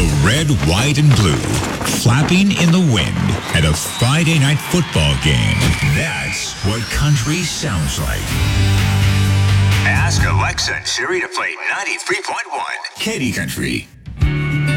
The red, white, and blue, flapping in the wind at a Friday night football game. That's what country sounds like. Ask Alexa and Siri to play 93.1 Katy Country.